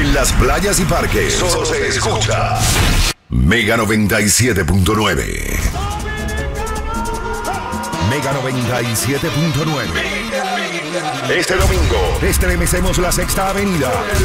En las playas y parques solo se escucha Mega 97.9. Mega 97.9. Este domingo estremecemos la Sexta Avenida